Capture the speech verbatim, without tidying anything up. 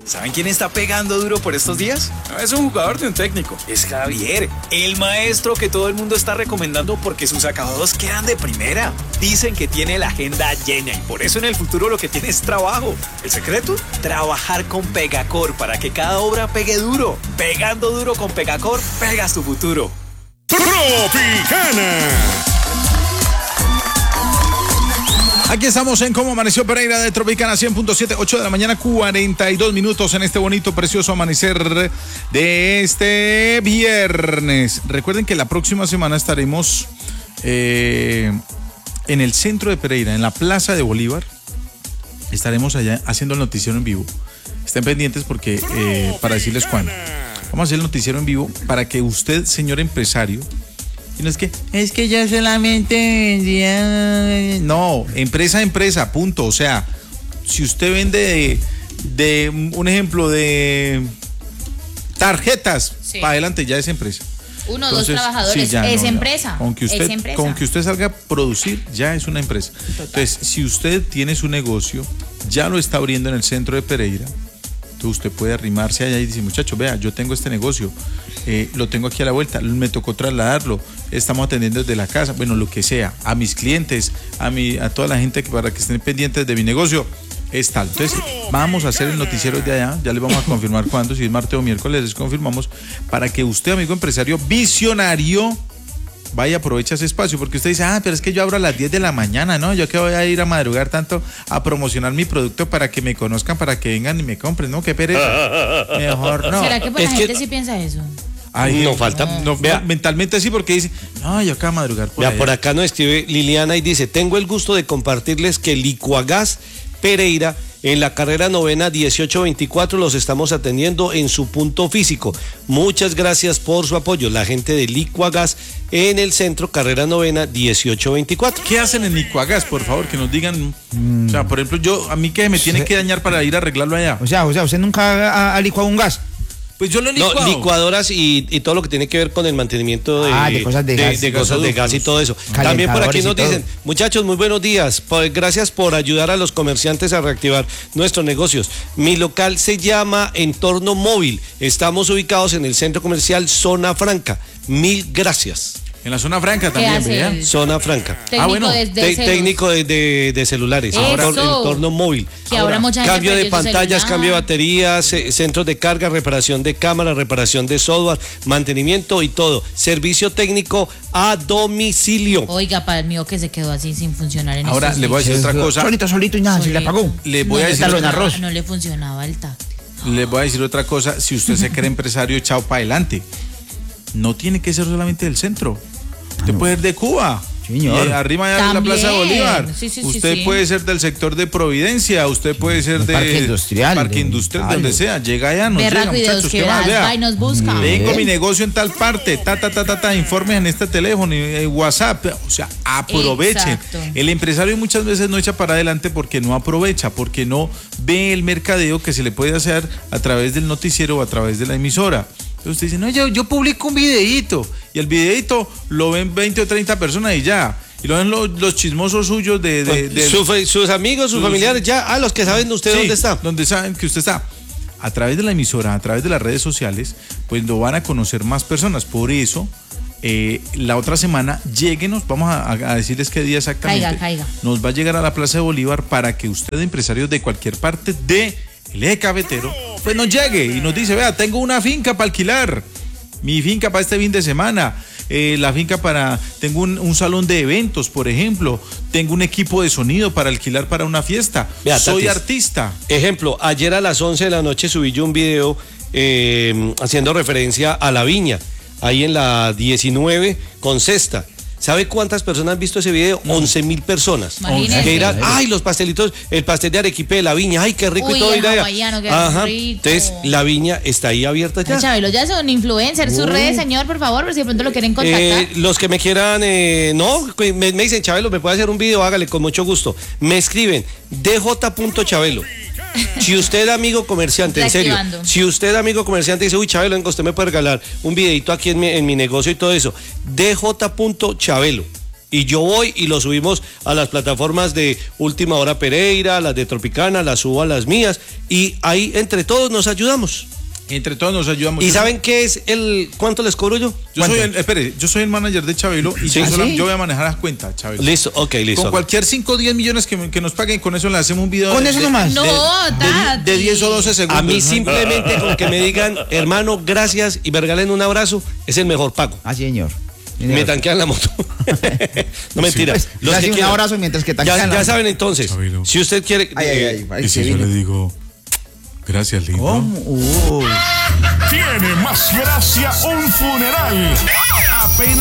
¿Saben quién está pegando duro por estos días? No es un jugador de un técnico, es Javier, el maestro que todo el mundo está recomendando porque sus acabados quedan de primera. Dicen que tiene la agenda llena y por eso en el futuro lo que tiene es trabajo. ¿El secreto? Trabajar con Pegacor para que cada obra pegue duro. Pegando duro con Pegacor, pegas tu futuro. Tropicana. Aquí estamos en Cómo Amaneció Pereira de Tropicana cien punto siete, ocho de la mañana, cuarenta y dos minutos en este bonito, precioso amanecer de este viernes. Recuerden que la próxima semana estaremos eh, en el centro de Pereira, en la Plaza de Bolívar. Estaremos allá haciendo el noticiero en vivo. Estén pendientes porque eh, para decirles cuándo. Vamos a hacer el noticiero en vivo para que usted, señor empresario, y no es que, es que yo solamente vendía. No, empresa a empresa, punto. O sea, si usted vende de, de un ejemplo de tarjetas, sí, para adelante ya es empresa. Uno o dos trabajadores, sí, ya, es, no, empresa, con que usted, es empresa. Con que usted salga a producir, ya es una empresa. Total. Entonces, si usted tiene su negocio, ya lo está abriendo en el centro de Pereira, entonces usted puede arrimarse allá y decir, muchacho, vea, yo tengo este negocio, eh, lo tengo aquí a la vuelta, me tocó trasladarlo, estamos atendiendo desde la casa, bueno, lo que sea, a mis clientes, a mi, a toda la gente que, para que estén pendientes de mi negocio, es tal. Entonces, vamos a hacer el noticiero de allá, ya les vamos a confirmar cuándo, si es martes o miércoles, les confirmamos, para que usted, amigo empresario visionario, vaya, aprovecha ese espacio, porque usted dice, ah, pero es que yo abro a las diez de la mañana, ¿no? Yo que voy a ir a madrugar tanto a promocionar mi producto para que me conozcan, para que vengan y me compren, ¿no? Qué pereza. Mejor no. ¿Será que pues es la que... gente sí piensa eso? Ay, no falta, no, no, vea, mentalmente sí, porque dice, no, yo acabo de madrugar por vea, por acá nos escribe Liliana y dice, tengo el gusto de compartirles que Licuagás Pereira, en la carrera novena dieciocho veinticuatro, los estamos atendiendo en su punto físico. Muchas gracias por su apoyo. La gente de Licuagás en el centro, carrera novena dieciocho veinticuatro. ¿Qué hacen en Licuagás? Por favor, que nos digan. Mm. O sea, por ejemplo, yo, a mí que me tiene que dañar para ir a arreglarlo allá. O sea, o sea, ¿usted nunca ha, ha licuado un gas? Pues yo lo he licuado. No, licuadoras y, y todo lo que tiene que ver con el mantenimiento de, ah, de cosas de, de, gas, de cosas de gas y todo eso. También por aquí nos dicen, muchachos, muy buenos días. Pues gracias por ayudar a los comerciantes a reactivar nuestros negocios. Mi local se llama Entorno Móvil. Estamos ubicados en el centro comercial Zona Franca. Mil gracias. En la zona franca también, ¿verdad? Zona franca. Técnico, ah, bueno. de, de Te, técnico de, de, de celulares. Ahora, entorno móvil. Que ahora, ahora mucha gente cambio de pantallas, celular. Cambio de baterías, eh, centros de carga, reparación de cámaras, reparación de software, mantenimiento y todo. Servicio técnico a domicilio. Oiga, para el mío que se quedó así sin funcionar en ahora le voy a decir otra cosa. Solito, solito y nada, se le apagó. Le voy no a decir le otra arroz. No le funcionaba el táctil. Le voy a decir otra cosa. Si usted se cree empresario, echado para adelante. No tiene que ser solamente del centro. Usted puede ser de Cuba, señor. Y arriba allá en la Plaza de Bolívar. Sí, sí, usted sí, puede sí. ser del sector de Providencia, usted puede ser de parque industrial, parque de, industrial, de donde sea. Llega allá, nos Berraco llega, muchachos, ¿qué más? Vea, y nos busca. Vengo mi negocio en tal parte, ta, ta, ta, ta, ta, informes en este teléfono, y WhatsApp, o sea, aprovechen. Exacto. El empresario muchas veces no echa para adelante porque no aprovecha, porque no ve el mercadeo que se le puede hacer a través del noticiero o a través de la emisora. Entonces usted dice, no, yo, yo publico un videíto, y el videíto lo ven veinte o treinta personas y ya, y lo ven los, los chismosos suyos de... de, de Su, sus amigos, sus, sus familiares, ya, ah, los que saben usted sí, dónde está. Donde saben que usted está. A través de la emisora, a través de las redes sociales, pues lo van a conocer más personas. Por eso, eh, la otra semana, lléguenos, vamos a, a decirles qué día exactamente. Caiga, caiga. Nos va a llegar a la Plaza de Bolívar para que usted, empresario de cualquier parte de el eje cafetero, pues nos llegue y nos dice, vea, tengo una finca para alquilar, mi finca para este fin de semana, eh, la finca para, tengo un, un salón de eventos, por ejemplo, tengo un equipo de sonido para alquilar para una fiesta, vea, soy Tatis, artista. Ejemplo, ayer a las once de la noche subí yo un video eh, haciendo referencia a la viña, ahí en la diecinueve con Cesta. ¿Sabe cuántas personas han visto ese video? once mil personas. Imagínese. Que eran, ay, los pastelitos, el pastel de arequipe de la viña, ay, qué rico. Uy, y todo. el hawaiano, qué Ajá. rico. Entonces, la viña está ahí abierta ya. Ay, Chabelo, ya son influencers. Sus redes, señor, por favor, por si de pronto lo quieren contactar. Eh, los que me quieran, eh, no, me, me dicen, Chabelo, ¿me puede hacer un video? Hágale, con mucho gusto. Me escriben, d j punto chabelo. Si usted, amigo comerciante, en serio, si usted, amigo comerciante, dice, uy, Chabelo, venga, usted me puede regalar un videito aquí en mi, en mi negocio y todo eso, d j punto chabelo. Y yo voy y lo subimos a las plataformas de Última Hora Pereira, las de Tropicana, las subo a las mías y ahí entre todos nos ayudamos. Entre todos nos ayudamos. ¿Y Yo saben qué es el cuánto les cobro yo? Yo soy el, espere, yo soy el manager de Chabelo y Sí. yo, ¿Ah, sola- sí? yo voy a manejar las cuentas, Chabelo. Listo, ok, listo. Con cualquier cinco o diez millones que, me- que nos paguen, con eso le hacemos un video. Con de- eso de- nomás. No, de, Tati. de diez o doce segundos. A mí simplemente con que me digan, hermano, gracias y me regalen un abrazo, es el mejor pago. Ah, sí, señor. Me tanquean la moto. No mentira. Pues, le hace un quieran. abrazo mientras que Ya, tanquean la- ya saben entonces, Chabelo. si usted quiere... Ay, ay, eh, ay, ay, Y si que yo vino. le digo, gracias, lindo. ¿Cómo? Uy. Tiene más gracia un funeral. Apenas